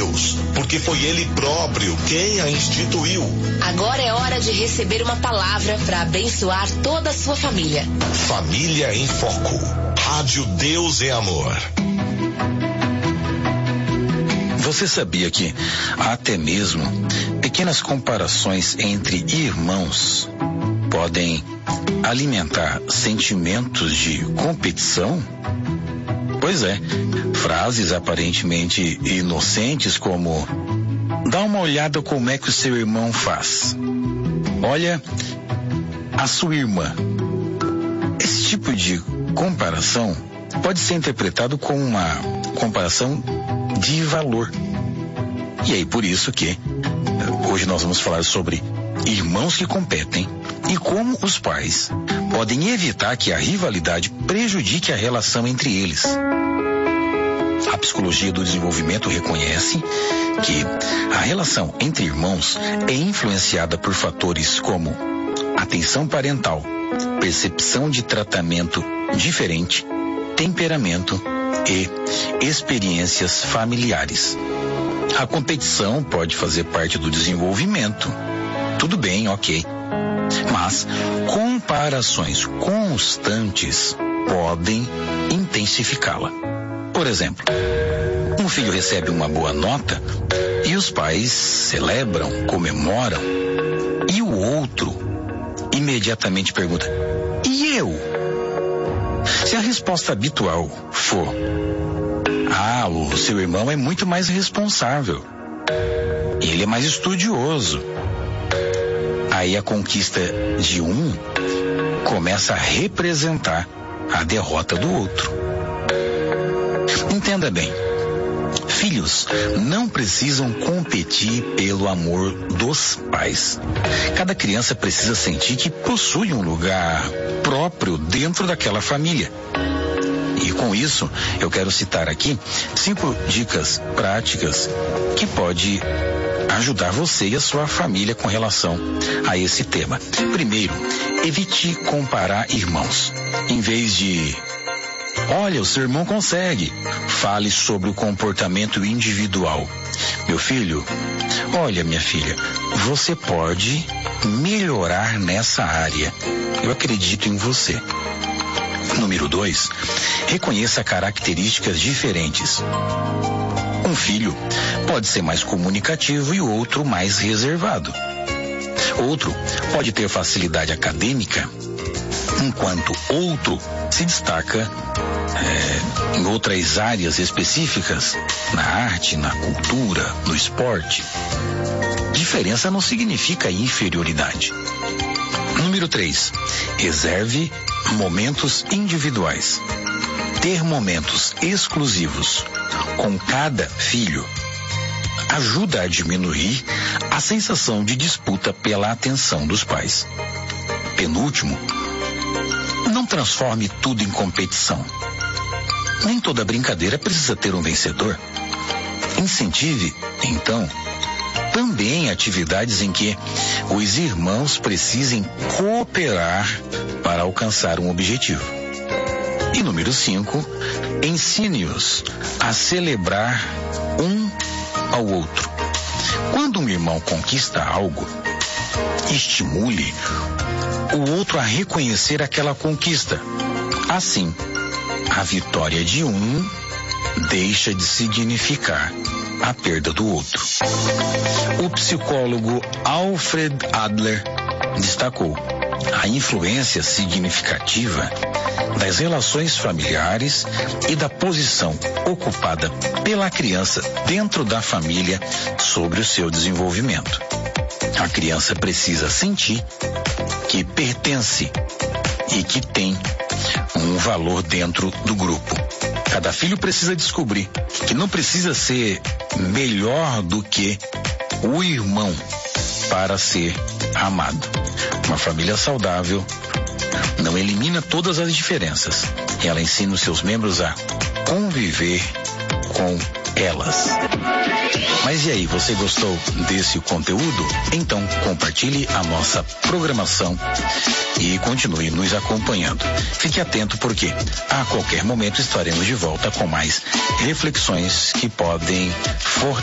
Deus, porque foi Ele próprio quem a instituiu. Agora é hora de receber uma palavra para abençoar toda a sua família. Família em Foco. Rádio Deus é Amor. Você sabia que até mesmo pequenas comparações entre irmãos podem alimentar sentimentos de competição? Pois é, frases aparentemente inocentes como: dá uma olhada como é que o seu irmão faz. Olha a sua irmã. Esse tipo de comparação pode ser interpretado como uma comparação de valor. E aí, por isso que hoje nós vamos falar sobre irmãos que competem e como os pais podem evitar que a rivalidade prejudique a relação entre eles. A psicologia do desenvolvimento reconhece que a relação entre irmãos é influenciada por fatores como atenção parental, percepção de tratamento diferente, temperamento e experiências familiares. A competição pode fazer parte do desenvolvimento. Tudo bem, ok. Mas comparações constantes podem intensificá-la. Por exemplo, um filho recebe uma boa nota e os pais celebram, comemoram, e o outro imediatamente pergunta: e eu? Se a resposta habitual for: o seu irmão é muito mais responsável, ele é mais estudioso, aí a conquista de um começa a representar a derrota do outro. Entenda bem, filhos não precisam competir pelo amor dos pais. Cada criança precisa sentir que possui um lugar próprio dentro daquela família. E com isso, eu quero citar aqui 5 dicas práticas que pode ajudar você e a sua família com relação a esse tema. Primeiro, evite comparar irmãos. Em vez de: olha, o seu irmão consegue, fale sobre o comportamento individual. Meu filho, olha, minha filha, você pode melhorar nessa área. Eu acredito em você. Número 2, reconheça características diferentes. Um filho pode ser mais comunicativo e o outro mais reservado. Outro pode ter facilidade acadêmica, enquanto outro se destaca em outras áreas específicas, na arte, na cultura, no esporte. Diferença não significa inferioridade. Número 3, reserve momentos individuais. Ter momentos exclusivos com cada filho ajuda a diminuir a sensação de disputa pela atenção dos pais. Penúltimo, não transforme tudo em competição. Nem toda brincadeira precisa ter um vencedor. Incentive, então, também atividades em que os irmãos precisem cooperar para alcançar um objetivo. E número 5, ensine-os a celebrar um ao outro. Quando um irmão conquista algo, estimule o outro a reconhecer aquela conquista. Assim, a vitória de um deixa de significar a perda do outro. O psicólogo Alfred Adler destacou a influência significativa das relações familiares e da posição ocupada pela criança dentro da família sobre o seu desenvolvimento. A criança precisa sentir que pertence e que tem um valor dentro do grupo. Cada filho precisa descobrir que não precisa ser melhor do que o irmão para ser amado. Uma família saudável não elimina todas as diferenças. Ela ensina os seus membros a conviver com elas. Mas e aí, você gostou desse conteúdo? Então compartilhe a nossa programação e continue nos acompanhando. Fique atento porque a qualquer momento estaremos de volta com mais reflexões que podem fortalecer